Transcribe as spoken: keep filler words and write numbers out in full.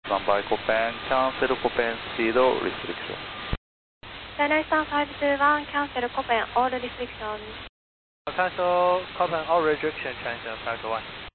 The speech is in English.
Standby Copen, cancel Copen zero restriction. China Eastern five two one, cancel Copen, all restrictions. Cancel Copen, all restriction, China Eastern five two one.